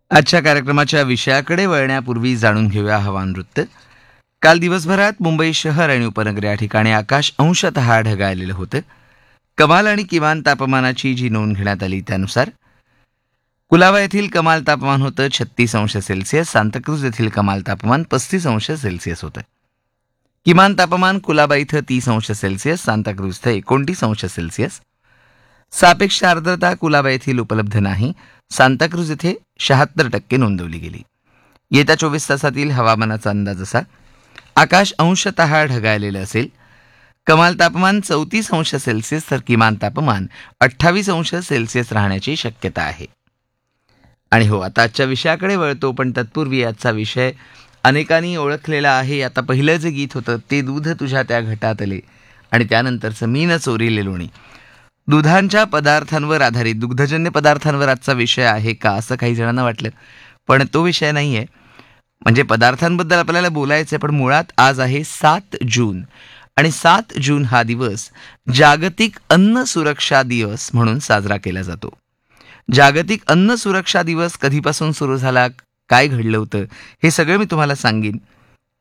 आजच्या कार्यक्रमाच्या विषयाकडे वळण्यापूर्वी जाणून घेऊया हवामान वृत्त. काल दिवसभरात मुंबई शहर आणि उपनगर या ठिकाणी आकाश अंशतः ढगाळलेलं होतं. कमाल आणि किमान तापमानाची जी नोंद घेण्यात आली त्यानुसार कुलाबा येथील कमाल तापमान होतं 36 अंश सेल्सिअस, सांताक्रूज येथील कमाल तापमान 35 अंश सेल्सिअस होतं. किमान तापमान कुलाबा इथं 30 अंश सेल्सिअस, सांताक्रूज इथं 29 अंश सेल्सिअस. सापेक्ष आर्द्रता कुलाबा येथील उपलब्ध नाही, सांताक्रूज येथे 76% नोंदवली गेली. येत्या 24 तासातील हवामानाचा अंदाज असा: आकाश अंशतः ढगाळलेलं असेल. कमाल तापमान 34 अंश सेल्सिअस तर किमान तापमान 28 अंश सेल्सिअस राहण्याची शक्यता आहे. आणि हो, आता आजच्या विषयाकडे वळतो, पण तत्पूर्वी आजचा विषय अनेकांनी ओळखलेला आहे. आता पहिलं जे गीत होतं ते दूध तुझ्या त्या घटात आले, आणि त्यानंतरचं मी न चोरीले लोणी. दुधांच्या पदार्थांवर आधारित दुग्धजन्य पदार्थांवर आजचा विषय आहे का, असं काही जणांना वाटलं, पण तो विषय नाही आहे. म्हणजे पदार्थांबद्दल आपल्याला बोलायचं आहे, पण मुळात आज आहे 7 जून, आणि 7 जून हा दिवस जागतिक अन्न सुरक्षा दिवस म्हणून साजरा केला जातो. जागतिक अन्न सुरक्षा दिवस कधीपासून सुरू झाला, काय घडलं होतं, हे सगळं मी तुम्हाला सांगेन.